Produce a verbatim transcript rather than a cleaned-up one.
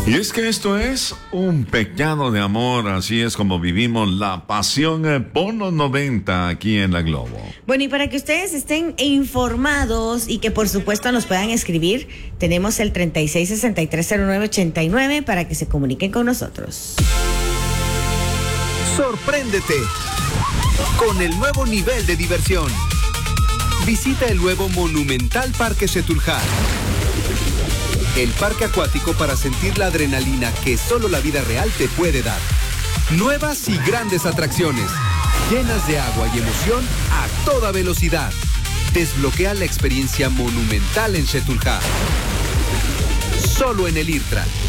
Y es que esto es un pecado de amor, así es como vivimos la pasión eh, por los noventa aquí en La Globo. Bueno, y para que ustedes estén informados y que por supuesto nos puedan escribir, tenemos el treinta y seis sesenta y tres cero nueve ochenta y nueve para que se comuniquen con nosotros. Sorpréndete con el nuevo nivel de diversión. Visita el nuevo Monumental Parque Xetulhá. El parque acuático para sentir la adrenalina que solo la vida real te puede dar. Nuevas y grandes atracciones, llenas de agua y emoción a toda velocidad. Desbloquea la experiencia monumental en Xetulhá. Solo en el IRTRA.